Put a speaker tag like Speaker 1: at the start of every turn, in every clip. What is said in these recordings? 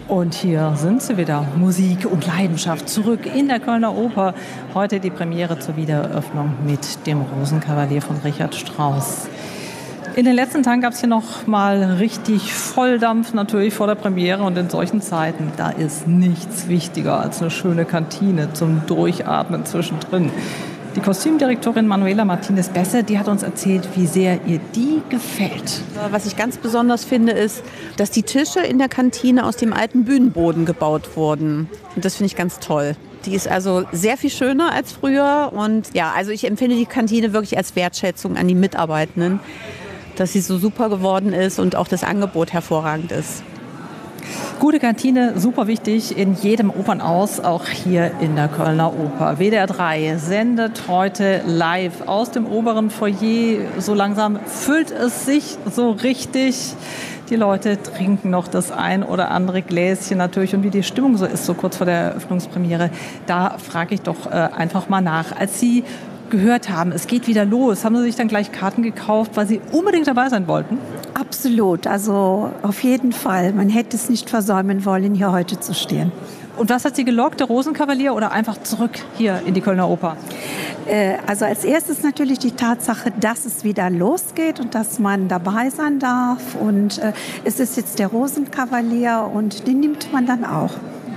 Speaker 1: Und hier sind sie wieder, Musik und Leidenschaft, zurück in der Kölner Oper. Heute die Premiere zur Wiedereröffnung mit dem Rosenkavalier von Richard Strauss. In den letzten Tagen gab es hier noch mal richtig Volldampf natürlich vor der Premiere. Und in solchen Zeiten, da ist nichts wichtiger als eine schöne Kantine zum Durchatmen zwischendrin. Die Kostümdirektorin Manuela Martinez-Besse, die hat uns erzählt, wie sehr ihr die gefällt.
Speaker 2: Was ich ganz besonders finde, ist, dass die Tische in der Kantine aus dem alten Bühnenboden gebaut wurden. Und das finde ich ganz toll. Die ist also sehr viel schöner als früher. Und ja, also ich empfinde die Kantine wirklich als Wertschätzung an die Mitarbeitenden, dass sie so super geworden ist und auch das Angebot hervorragend ist.
Speaker 1: Gute Kantine, super wichtig in jedem Opernhaus, auch hier in der Kölner Oper. WDR 3 sendet heute live aus dem oberen Foyer. So langsam füllt es sich so richtig. Die Leute trinken noch das ein oder andere Gläschen natürlich. Und wie die Stimmung so ist, so kurz vor der Eröffnungspremiere, da frage ich doch einfach mal nach. Als Sie gehört haben, es geht wieder los, haben Sie sich dann gleich Karten gekauft, weil Sie unbedingt dabei sein wollten?
Speaker 3: Absolut, also auf jeden Fall. Man hätte es nicht versäumen wollen, hier heute zu stehen.
Speaker 1: Und was hat Sie gelockt, der Rosenkavalier oder einfach zurück hier in die Kölner Oper?
Speaker 3: Also als erstes natürlich die Tatsache, dass es wieder losgeht und dass man dabei sein darf. Und es ist jetzt der Rosenkavalier und den nimmt man dann auch.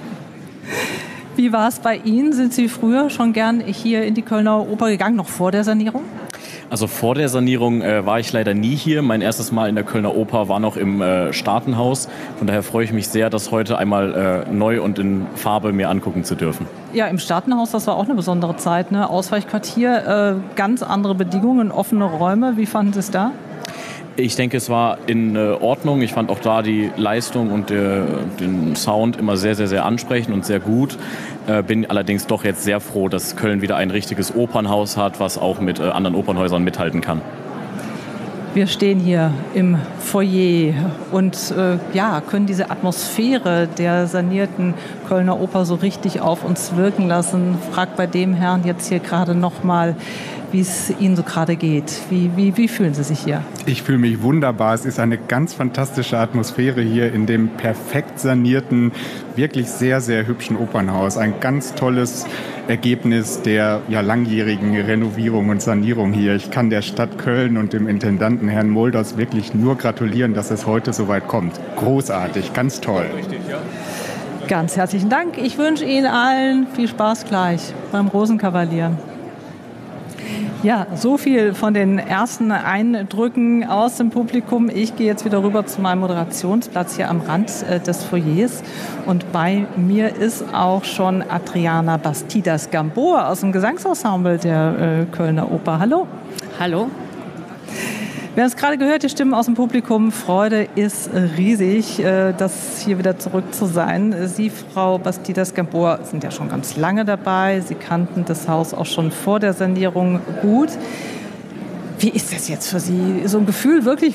Speaker 1: Wie war es bei Ihnen? Sind Sie früher schon gern hier in die Kölner Oper gegangen, noch vor der Sanierung?
Speaker 4: Also vor der Sanierung war ich leider nie hier. Mein erstes Mal in der Kölner Oper war noch im Staatenhaus. Von daher freue ich mich sehr, das heute einmal neu und in Farbe mir angucken zu dürfen.
Speaker 1: Ja, im Staatenhaus, das war auch eine besondere Zeit, ne? Ausweichquartier, ganz andere Bedingungen, offene Räume. Wie fanden Sie es da?
Speaker 4: Ich denke, es war in Ordnung. Ich fand auch da die Leistung und den Sound immer sehr, sehr, sehr ansprechend und sehr gut. Bin allerdings doch jetzt sehr froh, dass Köln wieder ein richtiges Opernhaus hat, was auch mit anderen Opernhäusern mithalten kann.
Speaker 1: Wir stehen hier im Foyer und können diese Atmosphäre der sanierten Kölner Oper so richtig auf uns wirken lassen. Frag bei dem Herrn jetzt hier gerade noch mal, wie es Ihnen so gerade geht. Wie fühlen Sie sich hier?
Speaker 5: Ich fühle mich wunderbar. Es ist eine ganz fantastische Atmosphäre hier in dem perfekt sanierten, wirklich sehr, sehr hübschen Opernhaus. Ein ganz tolles Ergebnis der langjährigen Renovierung und Sanierung hier. Ich kann der Stadt Köln und dem Intendanten Herrn Molders wirklich nur gratulieren, dass es heute so weit kommt. Großartig, ganz toll.
Speaker 1: Ganz herzlichen Dank. Ich wünsche Ihnen allen viel Spaß gleich beim Rosenkavalier. Ja, so viel von den ersten Eindrücken aus dem Publikum. Ich gehe jetzt wieder rüber zu meinem Moderationsplatz hier am Rand des Foyers. Und bei mir ist auch schon Adriana Bastidas-Gamboa aus dem Gesangsensemble der Kölner Oper. Hallo.
Speaker 6: Hallo.
Speaker 1: Wir haben es gerade gehört, die Stimmen aus dem Publikum. Freude ist riesig, das hier wieder zurück zu sein. Sie, Frau Bastidas-Gamboa, sind ja schon ganz lange dabei. Sie kannten das Haus auch schon vor der Sanierung gut. Wie ist das jetzt für Sie? So ein Gefühl wirklich